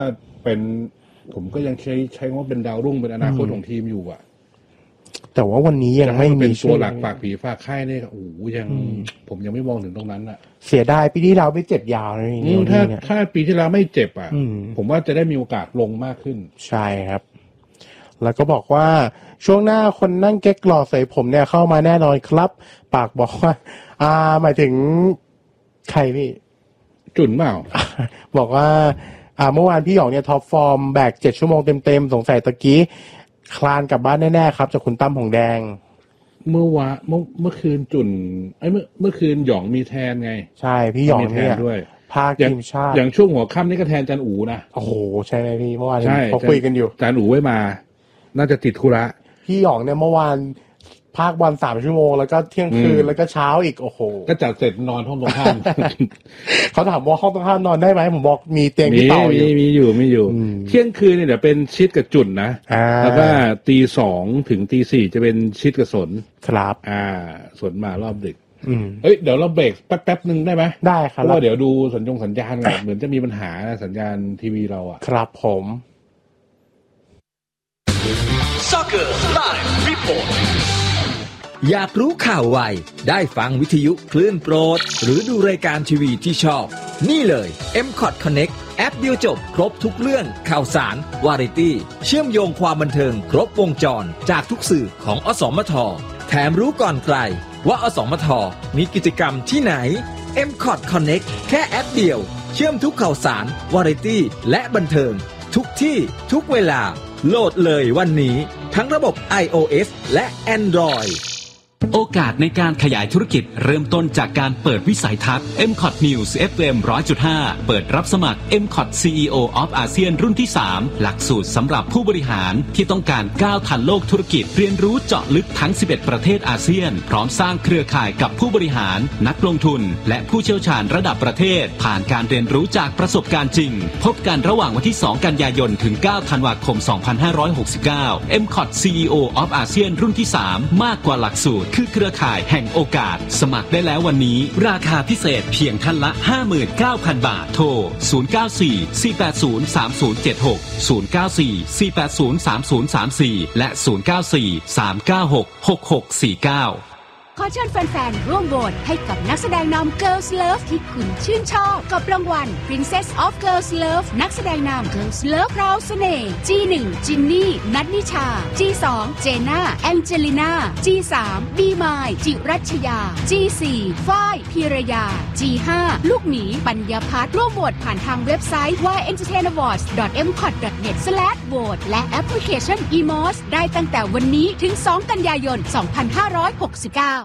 เป็นผมก็ยังใช้ว่าเป็นดาวรุ่งเป็นอนาคตของทีมอยู่อ่ะแต่ว่าวันนี้ยังไม่มีเป็นตัวหลักฝากผีฝากไข้เนี่ยโอ้โหยังผมยังไม่มองถึงตรงนั้นอ่ะเสียดายปีที่แล้วไม่เจ็บยาวเลยนี่ถ้าปีที่แล้วไม่เจ็บอ่ะผมว่าจะได้มีโอกาสลงมากขึ้นใช่ครับแล้วก็บอกว่าช่วงหน้าคนนั่งเก๊กหล่อใส่ผมเนี่ยเข้ามาแน่นอนครับปากบอกว่าหมายถึงใครพี่จุนเปล่าบอกว่าเมื่อวานพี่หยองเนี่ยท็อปฟอร์มแบก7ชั่วโมงเต็มๆสงสัยตะกี้คลานกลับบ้านแน่ๆครับจากคุณตั้มหงแดงเมื่อคืนจุนเมื่อคืนหยองมีแทนไงใช่พี่หยองเนี่ยด้วยภาคทีมชาติอย่างช่วงหัวค่ำนี่ก็แทนจันอูนะโอ้โหใช่ไหมพี่เมื่อวานเขาคุยกันอยู่จันอูไม่มาน่าจะติดธุระพี่หยองเนี่ยเมื่อวานภาควัน3ชั่วโมงแล้วก็เที่ยงคืนแล้วก็เช้าอีกโอ้โหก็จัดเสร็จนอนห้องตรงข้ามเขาถามว่าห้องตรงข้ามนอนได้ไหมผมบอกมีเตียงที่ต่ออยู่มีอยู่เที่ยงคืนเนี่ยเดี๋ยวเป็นชิดกับจุ่นนะแล้วก็2:00 ถึง 4:00จะเป็นชิดกับสนครับสนมารอบดึกเดี๋ยวเราเบรกแป๊บนึงได้ไหมได้ครับเพราะว่าเดี๋ยวดูสัญญาณเหมือนจะมีปัญหาสัญญาณทีวีเราอ่ะครับผม Soccer Live Report อยากรู้ข่าวไวได้ฟังวิทยุคลื่นโปรดหรือดูรายการทีวีที่ชอบนี่เลย MCOT Connect แอปเดียวจบครบทุกเรื่องข่าวสารวาไรตี้เชื่อมโยงความบันเทิงครบวงจรจากทุกสื่อของอสมทแถมรู้ก่อนใครว่าอสมทมีกิจกรรมที่ไหน MCOT Connect แค่แอปเดียวเชื่อมทุกข่าวสารวาไรตี้และบันเทิงทุกที่ทุกเวลาโหลดเลยวันนี้ทั้งระบบ iOS และ Android โอกาสในการขยายธุรกิจเริ่มต้นจากการเปิดวิสัยทัศน์ MCOT News FM 100.5 เปิดรับสมัคร MCOT CEO of ASEAN รุ่นที่ 3 หลักสูตรสำหรับผู้บริหารที่ต้องการก้าวทันโลกธุรกิจเรียนรู้เจาะลึกทั้ง 11 ประเทศอาเซียนพร้อมสร้างเครือข่ายกับผู้บริหารนักลงทุนและผู้เชี่ยวชาญระดับประเทศผ่านการเรียนรู้จากประสบการณ์จริงพบกันระหว่างวันที่ 2 กันยายนถึง 9 ธันวาคม 2569 MCOT CEO of ASEAN รุ่นที่ 3 มากกว่าหลักสูตรคือเครือข่ายแห่งโอกาสสมัครได้แล้ววันนี้ราคาพิเศษเพียงท่านละ 59,000 บาทโทร 094-480-3076 094-480-3034 และ 094-396-6649 ขอเชิญแฟนๆร่วมโหวตให้กับนักแสดงนำ Girls Love ที่คุณชื่นชอบกับรางวัล Princess of Girls Love นักแสดงนำ Girls Love พราวเสน่ห์ G1 จินนี่นัทนิชา G2 เจน่าแองเจลิน่า G3 บีมายจิรัชยา G4 ฝ้ายพีรยา G5 ลูกหมีปัญญาพัฒน์ร่วมโหวตผ่านทางเว็บไซต์ www.entertainawards.mcot.net และแอปพลิเคชัน eMOS ได้ตั้งแต่วันนี้ถึง2 กันยายน 2569